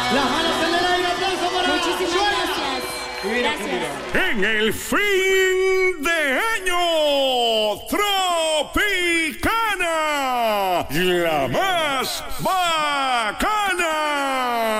Las manos en el aire, aplauso para Muchísimas Joana. gracias. Gracias. En el fin de año, Tropicana, la más bacana.